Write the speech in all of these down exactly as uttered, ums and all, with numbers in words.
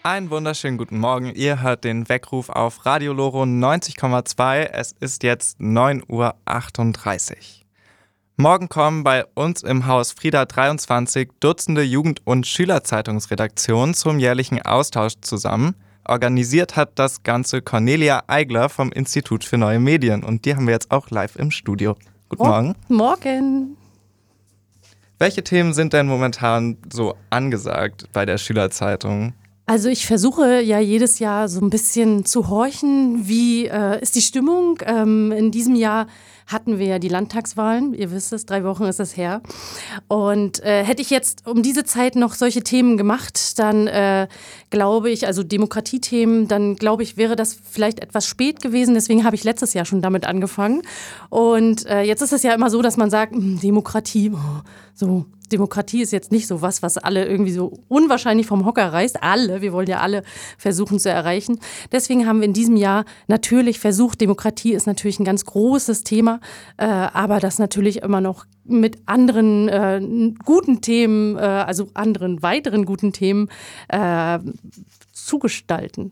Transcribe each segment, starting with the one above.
Einen wunderschönen guten Morgen. Ihr hört den Weckruf auf Radio Loro neunzig Komma zwei. Es ist jetzt neun Uhr achtunddreißig. Morgen kommen bei uns im Haus Frieda dreiundzwanzig Dutzende Jugend- und Schülerzeitungsredaktionen zum jährlichen Austausch zusammen. Organisiert hat das Ganze Cornelia Eigler vom Institut für Neue Medien. Und die haben wir jetzt auch live im Studio. Guten oh, Morgen. Morgen. Welche Themen sind denn momentan so angesagt bei der Schülerzeitung? Also ich versuche ja jedes Jahr so ein bisschen zu horchen, wie äh, ist die Stimmung. Ähm, in diesem Jahr hatten wir ja die Landtagswahlen, ihr wisst es, drei Wochen ist es her. Und äh, hätte ich jetzt um diese Zeit noch solche Themen gemacht, dann äh, glaube ich, also Demokratiethemen, dann glaube ich, wäre das vielleicht etwas spät gewesen. Deswegen habe ich letztes Jahr schon damit angefangen. Und äh, jetzt ist es ja immer so, dass man sagt, Demokratie, oh, so Demokratie ist jetzt nicht so was, was alle irgendwie so unwahrscheinlich vom Hocker reißt. Alle, wir wollen ja alle versuchen zu erreichen. Deswegen haben wir in diesem Jahr natürlich versucht, Demokratie ist natürlich ein ganz großes Thema, äh, aber das natürlich immer noch mit anderen äh, guten Themen, äh, also anderen weiteren guten Themen äh, zu gestalten.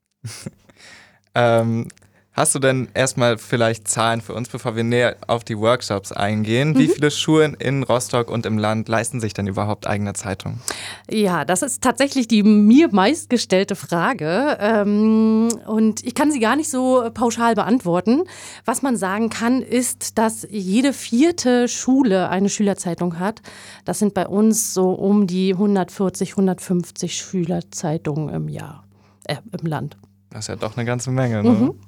ähm... Hast du denn erstmal vielleicht Zahlen für uns, bevor wir näher auf die Workshops eingehen? Mhm. Wie viele Schulen in Rostock und im Land leisten sich denn überhaupt eigene Zeitungen? Ja, das ist tatsächlich die mir meistgestellte Frage. Und ich kann sie gar nicht so pauschal beantworten. Was man sagen kann, ist, dass jede vierte Schule eine Schülerzeitung hat. Das sind bei uns so um die hundertvierzig, hundertfünfzig Schülerzeitungen im Jahr, äh, im Land. Das ist ja doch eine ganze Menge, ne? Mhm.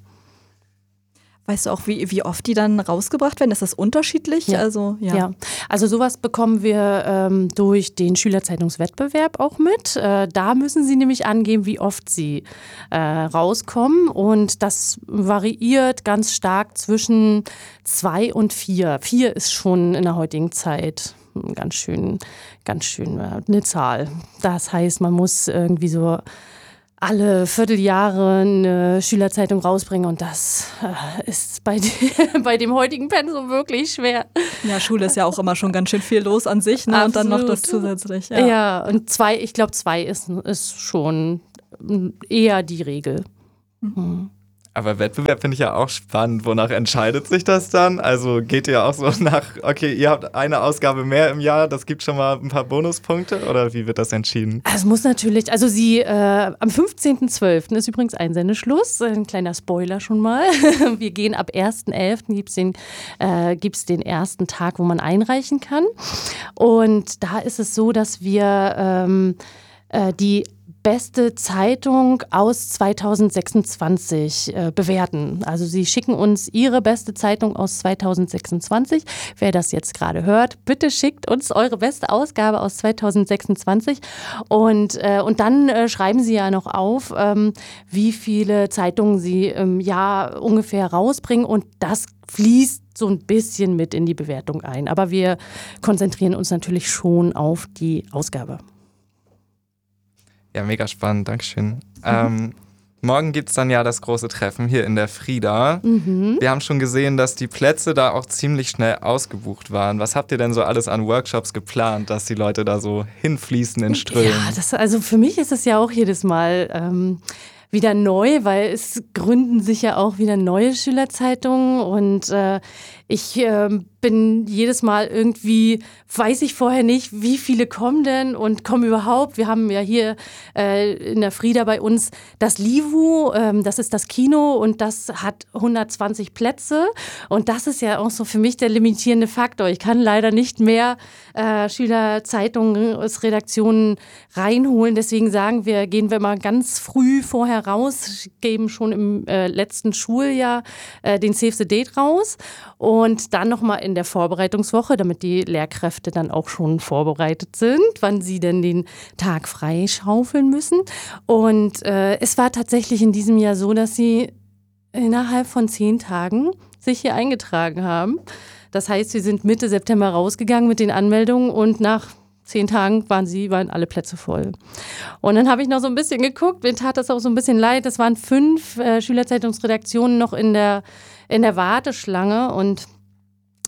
Weißt du auch, wie, wie oft die dann rausgebracht werden? Ist das unterschiedlich? Ja. Also, ja. ja, also sowas bekommen wir ähm, durch den Schülerzeitungswettbewerb auch mit. Äh, da müssen sie nämlich angeben, wie oft sie äh, rauskommen. Und das variiert ganz stark zwischen zwei und vier. Vier ist schon in der heutigen Zeit ganz schön, ganz schön äh, eine Zahl. Das heißt, man muss irgendwie so alle Vierteljahre eine Schülerzeitung rausbringen und das äh, ist bei, de- bei dem heutigen Pensum wirklich schwer. Ja, Schule ist ja auch immer schon ganz schön viel los an sich, ne? Und dann noch das zusätzlich. Ja, ja und zwei, ich glaube zwei ist, ist schon eher die Regel. Mhm. Aber Wettbewerb finde ich ja auch spannend. Wonach entscheidet sich das dann? Also geht ihr auch so nach, okay, ihr habt eine Ausgabe mehr im Jahr, das gibt schon mal ein paar Bonuspunkte? Oder wie wird das entschieden? Es muss natürlich, also sie, äh, am fünfzehnten zwölften ist übrigens Einsendeschluss. Ein kleiner Spoiler schon mal. Wir gehen ab ersten elften gibt es den, äh, gibt's den ersten Tag, wo man einreichen kann. Und da ist es so, dass wir ähm, äh, die beste Zeitung aus zweitausendsechsundzwanzig äh, bewerten. Also sie schicken uns ihre beste Zeitung aus zweitausendsechsundzwanzig. Wer das jetzt gerade hört, bitte schickt uns eure beste Ausgabe aus zweitausendsechsundzwanzig. Und, äh, und dann äh, schreiben sie ja noch auf, ähm, wie viele Zeitungen sie im Jahr ungefähr rausbringen. Und das fließt so ein bisschen mit in die Bewertung ein. Aber wir konzentrieren uns natürlich schon auf die Ausgabe. Ja, mega spannend, Dankeschön. Mhm. Ähm, morgen gibt es dann ja das große Treffen hier in der Frieda. Mhm. Wir haben schon gesehen, dass die Plätze da auch ziemlich schnell ausgebucht waren. Was habt ihr denn so alles an Workshops geplant, dass die Leute da so hinfließen in Strömen? Ja, das, also für mich ist es ja auch jedes Mal ähm, wieder neu, weil es gründen sich ja auch wieder neue Schülerzeitungen und äh, ich äh, bin jedes Mal irgendwie, weiß ich vorher nicht, wie viele kommen denn und kommen überhaupt. Wir haben ja hier äh, in der Frieda bei uns das Livu, ähm, das ist das Kino und das hat hundertzwanzig Plätze und das ist ja auch so für mich der limitierende Faktor. Ich kann leider nicht mehr äh, Schülerzeitungen aus Redaktionen reinholen, deswegen sagen wir, gehen wir mal ganz früh vorher raus, geben schon im äh, letzten Schuljahr äh, den Save the Date raus und dann nochmal in der Vorbereitungswoche, damit die Lehrkräfte dann auch schon vorbereitet sind, wann sie denn den Tag freischaufeln müssen. Und äh, es war tatsächlich in diesem Jahr so, dass sie innerhalb von zehn Tagen sich hier eingetragen haben. Das heißt, wir sind Mitte September rausgegangen mit den Anmeldungen und nach zehn Tagen waren sie, waren alle Plätze voll. Und dann habe ich noch so ein bisschen geguckt, mir tat das auch so ein bisschen leid. Es waren fünf äh, Schülerzeitungsredaktionen noch in der, in der Warteschlange und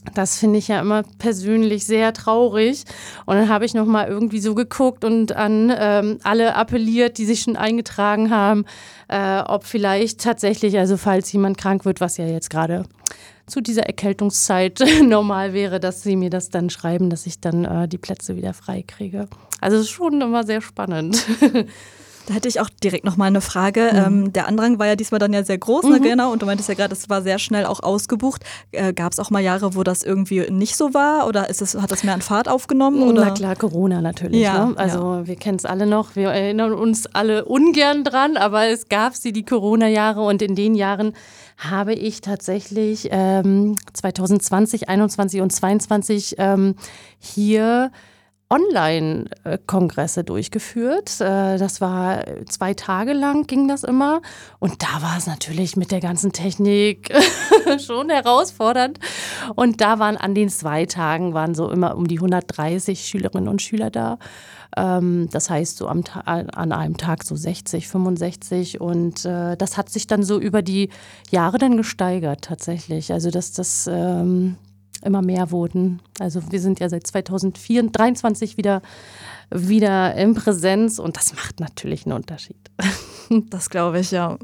Das finde ich ja immer persönlich sehr traurig. Und dann habe ich nochmal irgendwie so geguckt und an ähm, alle appelliert, die sich schon eingetragen haben, äh, ob vielleicht tatsächlich, also falls jemand krank wird, was ja jetzt gerade zu dieser Erkältungszeit normal wäre, dass sie mir das dann schreiben, dass ich dann äh, die Plätze wieder frei kriege. Also es ist schon immer sehr spannend. Da hätte ich auch direkt noch mal eine Frage. Mhm. Ähm, der Andrang war ja diesmal dann ja sehr groß, mhm. ne, genau. Und du meintest ja gerade, es war sehr schnell auch ausgebucht. Äh, Gab es auch mal Jahre, wo das irgendwie nicht so war? Oder ist es, hat das mehr an Fahrt aufgenommen? Oder? Na klar, Corona natürlich. Ja, ne? Also ja. wir kennen es alle noch. Wir erinnern uns alle ungern dran, aber es gab sie, die Corona-Jahre. Und in den Jahren habe ich tatsächlich ähm, zwanzig zwanzig, einundzwanzig und zweiundzwanzig ähm, hier Online-Kongresse durchgeführt. Das war zwei Tage lang, ging das immer. Und da war es natürlich mit der ganzen Technik schon herausfordernd. Und da waren an den zwei Tagen waren so immer um die hundertdreißig Schülerinnen und Schüler da. Das heißt, so am Ta- an einem Tag so sechzig, fünfundsechzig. Und äh, das hat sich dann so über die Jahre dann gesteigert tatsächlich. Also dass das ähm, immer mehr wurden. Also wir sind ja seit zweitausenddreiundzwanzig wieder, wieder in Präsenz und das macht natürlich einen Unterschied. Das glaube ich, ja.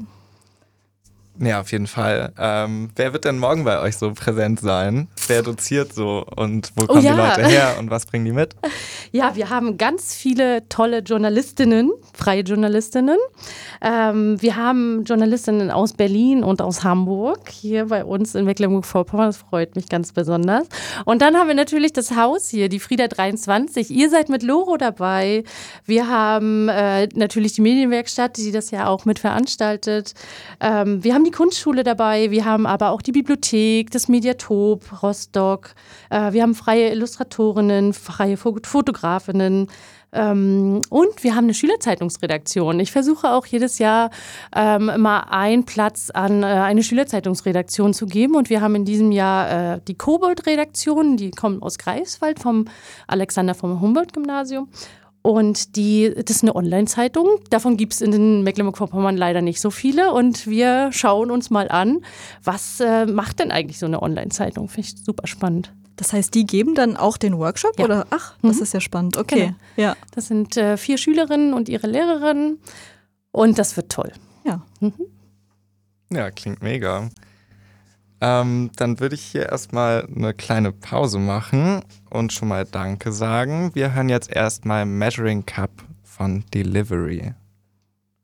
Ja, auf jeden Fall. Ähm, wer wird denn morgen bei euch so präsent sein? Wer doziert so und wo kommen oh, ja. die Leute her und was bringen die mit? Ja, wir haben ganz viele tolle Journalistinnen, freie Journalistinnen. Ähm, wir haben Journalistinnen aus Berlin und aus Hamburg hier bei uns in Mecklenburg-Vorpommern. Das freut mich ganz besonders. Und dann haben wir natürlich das Haus hier, die Frieda dreiundzwanzig. Ihr seid mit Loro dabei. Wir haben äh, natürlich die Medienwerkstatt, die das ja auch mit veranstaltet. Ähm, wir haben die Kunstschule dabei. Wir haben aber auch die Bibliothek, das Mediatop Rostock. Äh, wir haben freie Illustratorinnen, freie Fotografinnen. Ähm, und wir haben eine Schülerzeitungsredaktion. Ich versuche auch jedes Jahr ähm, immer einen Platz an äh, eine Schülerzeitungsredaktion zu geben. Und wir haben in diesem Jahr äh, die Kobold-Redaktion, die kommt aus Greifswald vom Alexander vom Humboldt-Gymnasium. Und die, das ist eine Online-Zeitung. Davon gibt es in Mecklenburg-Vorpommern leider nicht so viele. Und wir schauen uns mal an, was äh, macht denn eigentlich so eine Online-Zeitung? Finde ich super spannend. Das heißt, die geben dann auch den Workshop? Ja. Oder? Ach, das mhm. ist ja spannend. Okay. Genau. Ja. Das sind äh, vier Schülerinnen und ihre Lehrerinnen. Und das wird toll. Ja. Mhm. Ja, klingt mega. Ähm, dann würde ich hier erstmal eine kleine Pause machen und schon mal Danke sagen. Wir hören jetzt erstmal Measuring Cup von Delivery.